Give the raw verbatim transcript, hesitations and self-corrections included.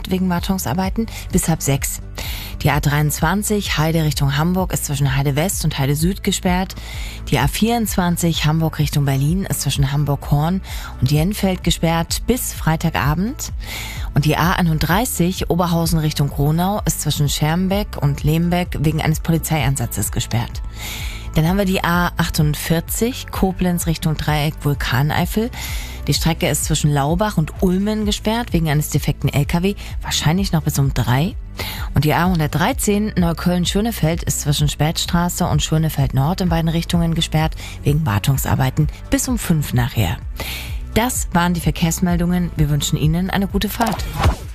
gesperrt wegen Wartungsarbeiten bis halb sechs. Die A dreiundzwanzig Heide Richtung Hamburg ist zwischen Heide West und Heide Süd gesperrt. Die A vierundzwanzig Hamburg Richtung Berlin ist zwischen Hamburg-Horn und Jenfeld gesperrt bis Freitagabend. Und die A einunddreißig Oberhausen Richtung Gronau ist zwischen Schermbeck und Lembeck wegen eines Polizeieinsatzes gesperrt. Dann haben wir die A achtundvierzig Koblenz Richtung Dreieck Vulkaneifel. Die Strecke ist zwischen Laubach und Ulmen gesperrt wegen eines defekten L K W, wahrscheinlich noch bis um drei. Und die A hundertdreizehn Neukölln-Schönefeld ist zwischen Spätstraße und Schönefeld Nord in beiden Richtungen gesperrt wegen Wartungsarbeiten bis um fünf nachher. Das waren die Verkehrsmeldungen. Wir wünschen Ihnen eine gute Fahrt.